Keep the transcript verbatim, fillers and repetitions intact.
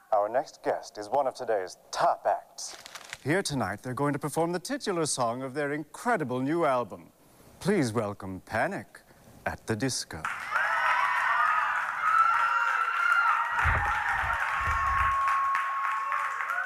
Our next guest is one of today's top acts. Here tonight, they're going to perform the titular song of their incredible new album. Please welcome Panic at the Disco.